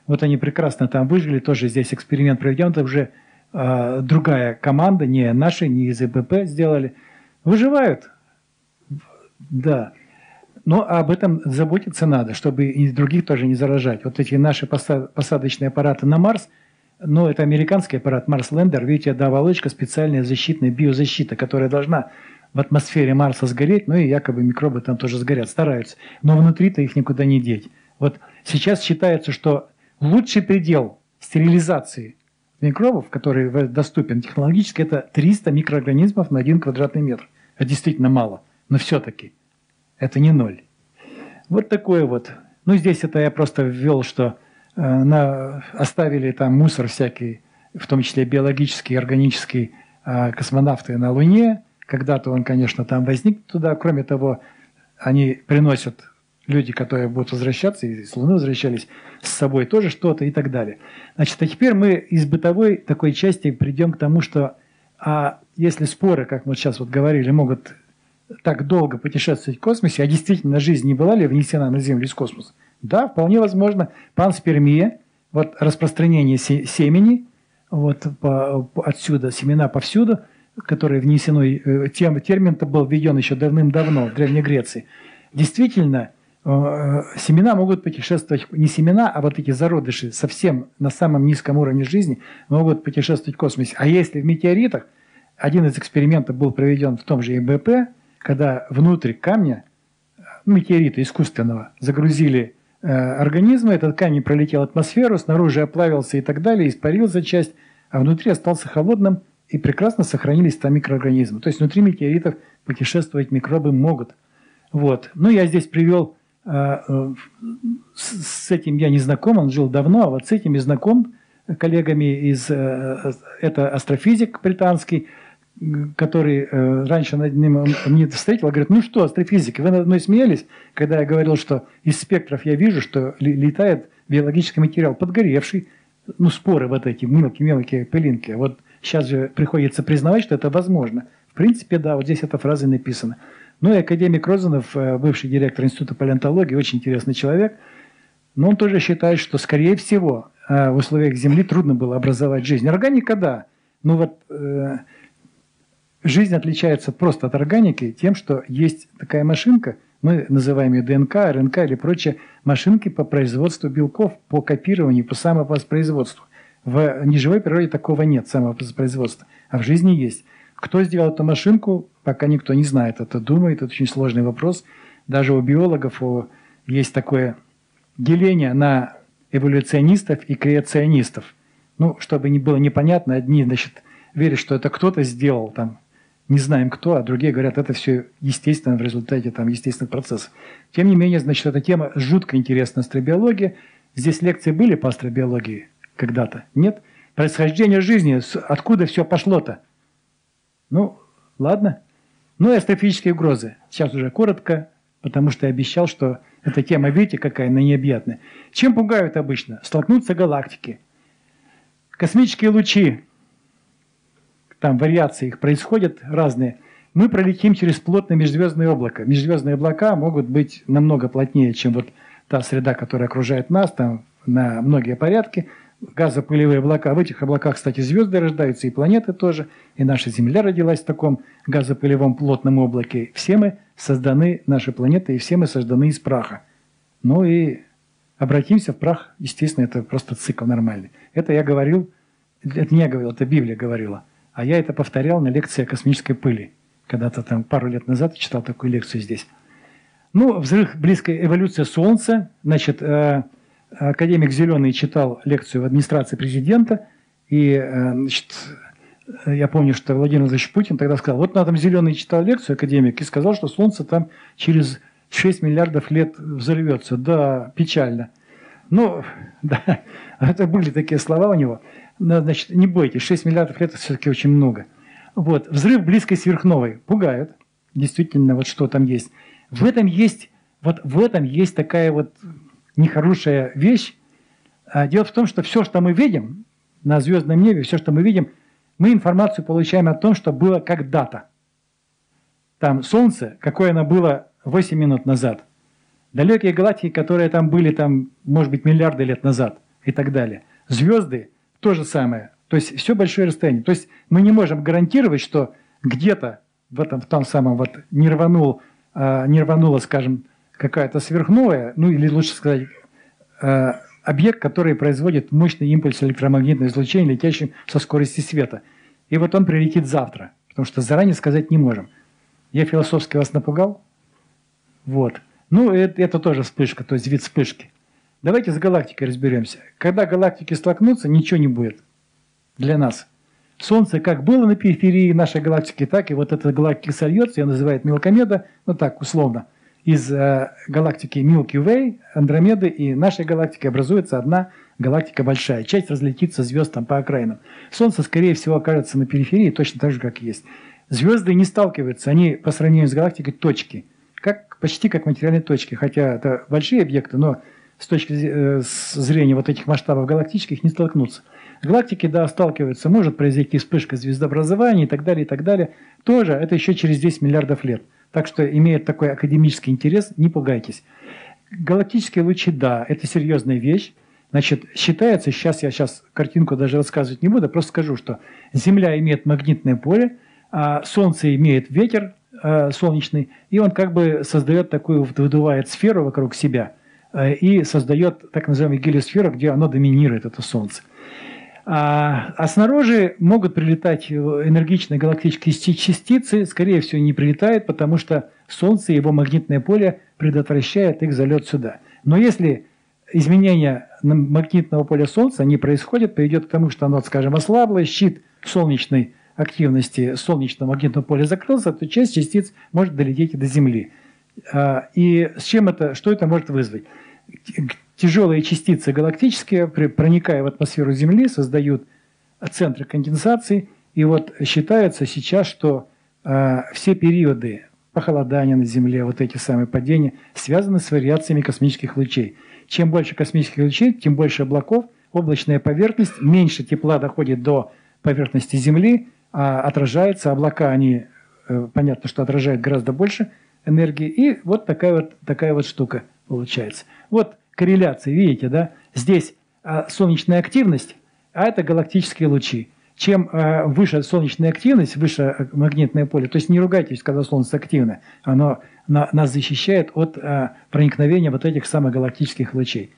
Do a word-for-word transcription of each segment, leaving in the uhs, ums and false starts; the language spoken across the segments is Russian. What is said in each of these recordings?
Вот они прекрасно там выжили, тоже здесь эксперимент проведен, это уже э, другая команда, не наши, не из ИБП сделали. Выживают, да. Но об этом заботиться надо, чтобы и других тоже не заражать. Вот эти наши посадочные аппараты на Марс, но это американский аппарат Марс Лендер, видите, да, оболочка, специальная защитная биозащита, которая должна в атмосфере Марса сгореть, ну и якобы микробы там тоже сгорят, стараются. Но внутри-то их никуда не деть. Вот сейчас считается, что лучший предел стерилизации микробов, который доступен технологически, это триста микроорганизмов на один квадратный метр. Это действительно мало, но все-таки это не ноль. Вот такое вот. Ну здесь это я просто ввел, что э, на, оставили там мусор всякий, в том числе биологический, органический, э, космонавты на Луне. Когда-то он, конечно, там возник туда. Кроме того, они приносят, люди, которые будут возвращаться, и с Луны возвращались, с собой тоже что-то и так далее. Значит, а теперь мы из бытовой такой части придем к тому, что а если споры, как мы сейчас вот говорили, могут так долго путешествовать в космосе, а действительно жизнь не была ли внесена на Землю из космоса? Да, вполне возможно. Панспермия, вот распространение семени, вот по, по, отсюда, семена повсюду, которые внесены, тем, термин-то был введен еще давным-давно в Древней Греции. Действительно, э, семена могут путешествовать, не семена, а вот эти зародыши совсем на самом низком уровне жизни могут путешествовать в космосе. А если в метеоритах, один из экспериментов был проведен в том же ИБП, когда внутрь камня, метеорита искусственного, загрузили э, организмы, этот камень пролетел атмосферу, снаружи оплавился и так далее, испарился часть, а внутри остался холодным, и прекрасно сохранились там микроорганизмы. То есть внутри метеоритов путешествовать микробы могут. Вот. Ну, я здесь привел, э, э, с, с этим я не знаком, он жил давно, а вот с этим я знаком, коллегами из, э, это астрофизик британский, который э, раньше над ним он мне встретил, говорит, ну что, астрофизики, вы надо мной смеялись, когда я говорил, что из спектров я вижу, что летает биологический материал, подгоревший, ну, споры вот эти, мелкие-мелкие пылинки. Вот сейчас же приходится признавать, что это возможно. В принципе, да, вот здесь эта фраза написана. Ну и академик Розанов, бывший директор Института палеонтологии, очень интересный человек, но он тоже считает, что, скорее всего, в условиях Земли трудно было образовать жизнь. Органика, да, ну вот э, жизнь отличается просто от органики тем, что есть такая машинка, мы называем ее ДНК, РНК или прочие машинки по производству белков, по копированию, по самовоспроизводству. В неживой природе такого нет, самовоспроизводства, а в жизни есть. Кто сделал эту машинку, пока никто не знает. Это думает, это очень сложный вопрос. Даже у биологов есть такое деление на эволюционистов и креационистов. Ну, чтобы не было непонятно, одни, значит, верят, что это кто-то сделал, там, не знаем кто, а другие говорят, это все естественно в результате там, естественных процессов. Тем не менее, значит, эта тема жутко интересна, астробиология. Здесь лекции были по астробиологии когда-то? Нет? Происхождение жизни, откуда все пошло-то? Ну, ладно. Ну и астрофизические угрозы. Сейчас уже коротко, потому что я обещал, что эта тема, видите, какая она необъятная. Чем пугают обычно? Столкнутся галактики. Космические лучи, там вариации их происходят разные. Мы пролетим через плотное межзвездное облако. Межзвездные облака могут быть намного плотнее, чем вот та среда, которая окружает нас, там на многие порядки. Газопылевые облака. В этих облаках, кстати, звезды рождаются, и планеты тоже. И наша Земля родилась в таком газопылевом плотном облаке. Все мы созданы, наша планета, и все мы созданы из праха. Ну и обратимся в прах, естественно, это просто цикл нормальный. Это я говорил, это не я говорил, это Библия говорила. А я это повторял на лекции о космической пыли. Когда-то там пару лет назад я читал такую лекцию здесь. Ну, взрыв близкой эволюции Солнца. Значит, э, академик Зеленый читал лекцию в администрации президента. И, э, значит, я помню, что Владимир Владимирович Путин тогда сказал, вот на этом Зеленый читал лекцию, академик, и сказал, что Солнце там через шесть миллиардов лет взорвется. Да, печально. Ну, да, это были такие слова у него. Но, значит, не бойтесь, шесть миллиардов лет – это все-таки очень много. Вот. Взрыв близкой сверхновой пугают. Действительно, вот что там есть. В этом есть, вот в этом есть такая вот нехорошая вещь. Дело в том, что все, что мы видим на звездном небе, все, что мы видим, мы информацию получаем о том, что было когда-то. Там Солнце, какое оно было восемь минут назад. Далекие галактики, которые там были, там, может быть, миллиарды лет назад. и так далее. Звезды то же самое. То есть все большое расстояние. То есть мы не можем гарантировать, что где-то в этом в том самом вот не рванул, э, не рванула, скажем, какая-то сверхновая, ну или лучше сказать, э, объект, который производит мощный импульс электромагнитного излучения, летящий со скоростью света. И вот он прилетит завтра, потому что заранее сказать не можем. Я философски вас напугал? Вот. Ну, это, это тоже вспышка, то есть вид вспышки. Давайте с галактикой разберемся. Когда галактики столкнутся, ничего не будет для нас. Солнце как было на периферии нашей галактики, так и вот эта галактика сольется, ее называют Мелкомеда, ну так, условно. Из э, галактики Milky Way, Андромеды и нашей галактики образуется одна галактика большая. Часть разлетится звезд там по окраинам. Солнце, скорее всего, окажется на периферии точно так же, как есть. Звезды не сталкиваются, они по сравнению с галактикой точки. Как, почти как материальные точки, хотя это большие объекты, но с точки зрения вот этих масштабов галактических не столкнутся. Галактики, да, сталкиваются, может произойти вспышка звездообразования и так далее, и так далее. Тоже это еще через десять миллиардов лет. Так что имеет такой академический интерес, не пугайтесь. Галактические лучи, да, это серьезная вещь. Значит, считается, сейчас я сейчас картинку даже рассказывать не буду, просто скажу, что Земля имеет магнитное поле, а Солнце имеет ветер э, солнечный, и он как бы создает такую, выдувает сферу вокруг себя э, и создает так называемую гелиосферу, где оно доминирует, это Солнце. А, а снаружи могут прилетать энергичные галактические частицы, скорее всего не прилетают, потому что Солнце и его магнитное поле предотвращает их залет сюда. Но если изменение магнитного поля Солнца не происходит, приведет к тому, что оно, скажем, ослабло, щит солнечной активности солнечного магнитного поля закрылся, то часть частиц может долететь и до Земли. И с чем это, что это может вызвать? Тяжелые частицы галактические, проникая в атмосферу Земли, создают центры конденсации. И вот считается сейчас, что все периоды похолодания на Земле, вот эти самые падения, связаны с вариациями космических лучей. Чем больше космических лучей, тем больше облаков, облачная поверхность, меньше тепла доходит до поверхности Земли, а отражается, облака, они, понятно, что отражают гораздо больше энергии, и вот такая вот, такая вот штука получается. Вот корреляция, видите, да? Здесь а, солнечная активность, а это галактические лучи. Чем а, выше солнечная активность, выше магнитное поле, то есть не ругайтесь, когда Солнце активно, оно на, нас защищает от а, проникновения вот этих самых галактических лучей.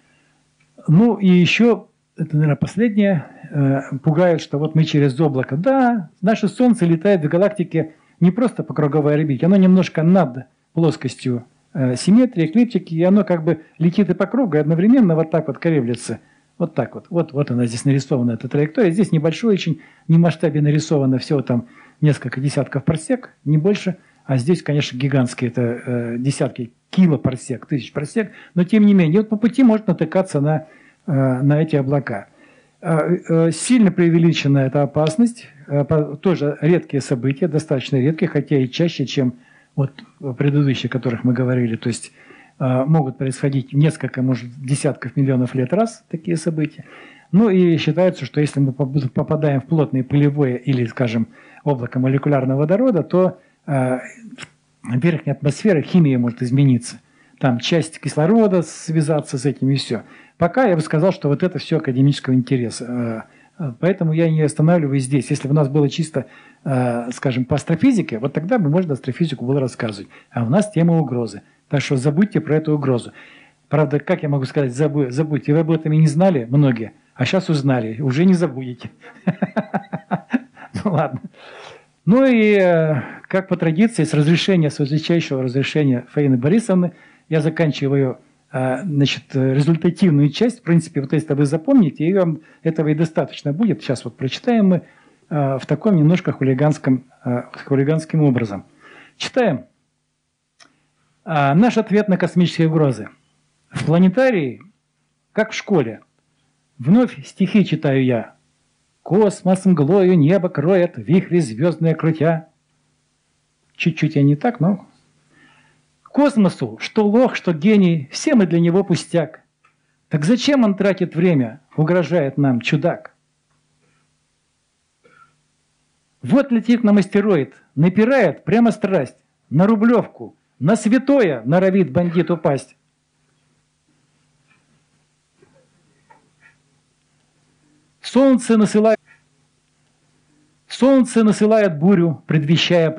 Ну и еще, это, наверное, последнее, э, пугает, что вот мы через облако. Да, наше Солнце летает в галактике не просто по круговой орбите, оно немножко над плоскостью э, симметрии, эклиптики, и оно как бы летит и по кругу, и одновременно вот так вот колеблется. Вот так вот. Вот, вот она здесь нарисована, эта траектория. Здесь небольшой очень, не в масштабе нарисовано, всего там несколько десятков парсек, не больше. А здесь, конечно, гигантские, это э, десятки килопарсек, тысяч парсек. Но тем не менее, вот по пути может натыкаться на, э, на эти облака. Э, э, сильно преувеличена эта опасность. Э, по, тоже редкие события, достаточно редкие, хотя и чаще, чем вот предыдущие, о которых мы говорили. То есть могут происходить несколько, может, десятков миллионов лет раз такие события. Ну и считается, что если мы попадаем в плотное пылевое или, скажем, облако молекулярного водорода, то э, верхняя атмосфера, химия может измениться. Там часть кислорода связаться с этим и все. Пока я бы сказал, что вот это все академического интереса. Поэтому я не останавливаюсь здесь. Если бы у нас было чисто, э, скажем, по астрофизике, вот тогда бы можно астрофизику было рассказывать. А у нас тема угрозы. Так что забудьте про эту угрозу. Правда, как я могу сказать, забудь, забудьте. Вы об этом и не знали, многие, а сейчас узнали. Уже не забудете. Ну ладно. Ну и как по традиции, с разрешения, с высочайшего разрешения Фаины Борисовны, я заканчиваю, значит, результативную часть. В принципе, вот если вы запомните, и вам этого и достаточно будет. Сейчас вот прочитаем мы в таком немножко хулиганском, хулиганским образом. Читаем. А наш ответ на космические угрозы. В планетарии, как в школе. Вновь стихи читаю я. Космос мглою небо кроет, вихри звездные крутя. Чуть-чуть я не так, но... Космосу, что лох, что гений, все мы для него пустяк. Так зачем он тратит время, угрожает нам чудак? Вот летит нам астероид, напирает прямо страсть, на Рублевку, на святое норовит бандит упасть. Солнце насылает, солнце насылает бурю, предвещая